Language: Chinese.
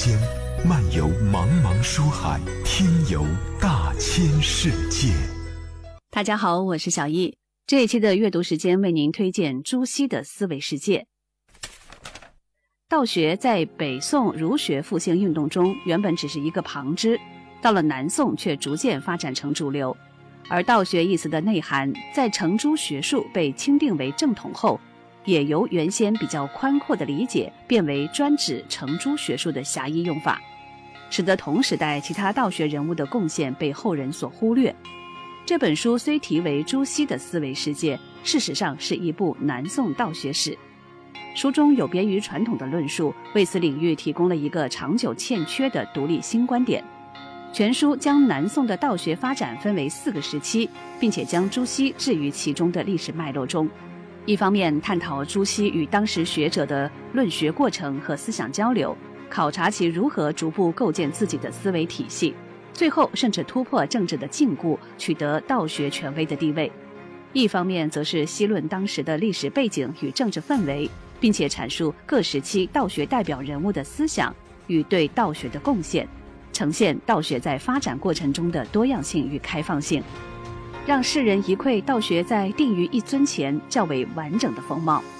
间，漫游茫茫书海，听游大千世界。 大家好，我是小易。这一期的阅读时间为您推荐朱熹的思维世界。道学在北宋儒学复兴运动中原本只是一个旁支，到了南宋却逐渐发展成主流。而道学一词的内涵在程朱学术被钦定为正统后，也由原先比较宽阔的理解变为专指程朱学术的狭义用法，使得同时代其他道学人物的贡献被后人所忽略。这本书虽题为朱熹的思维世界，事实上是一部南宋道学史。书中有别于传统的论述，为此领域提供了一个长久欠缺的独立新观点。全书将南宋的道学发展分为4个时期，并且将朱熹置于其中的历史脉络中。一方面探讨朱熹与当时学者的论学过程和思想交流，考察其如何逐步构建自己的思维体系，最后甚至突破政治的禁锢，取得道学权威的地位。一方面则是析论当时的历史背景与政治氛围，并且阐述各时期道学代表人物的思想与对道学的贡献，呈现道学在发展过程中的多样性与开放性，让世人一窥道学在定于一尊前较为完整的风貌。